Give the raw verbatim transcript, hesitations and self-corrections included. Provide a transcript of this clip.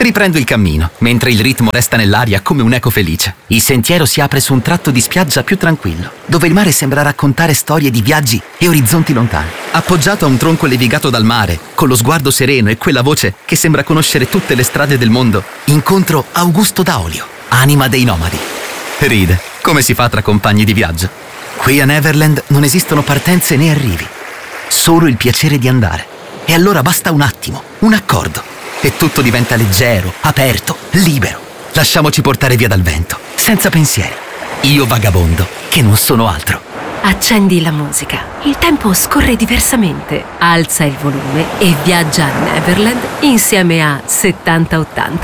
Riprendo il cammino, mentre il ritmo resta nell'aria come un'eco felice. Il sentiero si apre su un tratto di spiaggia più tranquillo, dove il mare sembra raccontare storie di viaggi e orizzonti lontani. Appoggiato a un tronco levigato dal mare, con lo sguardo sereno e quella voce che sembra conoscere tutte le strade del mondo, incontro Augusto Daolio, anima dei nomadi. Ride, come si fa tra compagni di viaggio. Qui a Neverland non esistono partenze né arrivi, solo il piacere di andare. E allora basta un attimo, un accordo, e tutto diventa leggero, aperto, libero. Lasciamoci portare via dal vento, senza pensieri. Io vagabondo, che non sono altro. Accendi la musica. Il tempo scorre diversamente. Alza il volume e viaggia a Neverland insieme a settanta ottanta.